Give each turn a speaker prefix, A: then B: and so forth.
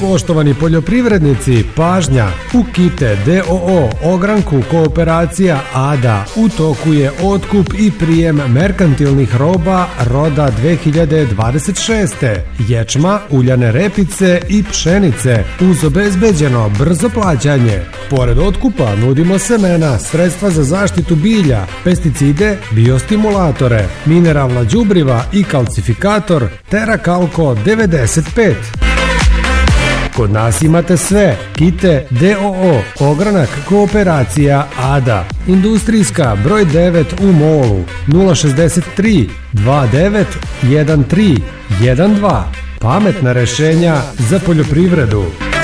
A: Poštovani poljoprivrednici, pažnja! U Kite DOO ogranku Kooperacija ADA u toku je otkup i prijem merkantilnih roba roda 2026. Ječma, uljane repice i pšenice uz obezbeđeno brzo plaćanje. Pored otkupa nudimo semena, sredstva za zaštitu bilja, pesticide, biostimulatore, mineralna đubriva i kalcifikator Terakalko 95. Kod nas imate sve. Kite DOO, ogranak Kooperacija ADA, industrijska broj 9 u Molu, 063 29 13 12. Pametna rešenja za poljoprivredu.